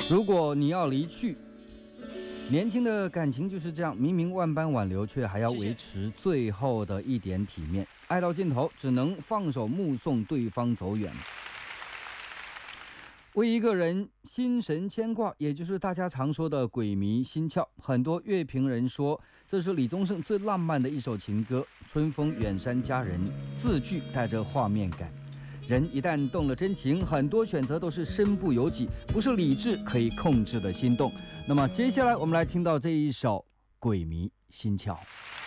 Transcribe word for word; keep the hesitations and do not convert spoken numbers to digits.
如果你要离去，年轻的感情就是这样，明明万般挽留，却还要维持最后的一点体面。爱到尽头，只能放手目送对方走远。为一个人心神牵挂，也就是大家常说的鬼迷心窍。很多乐评人说，这是李宗盛最浪漫的一首情歌。春风远山佳人，字句带着画面感。人一旦动了真情，很多选择都是身不由己，不是理智可以控制的心动。那么接下来我们来听到这一首《鬼迷心窍》。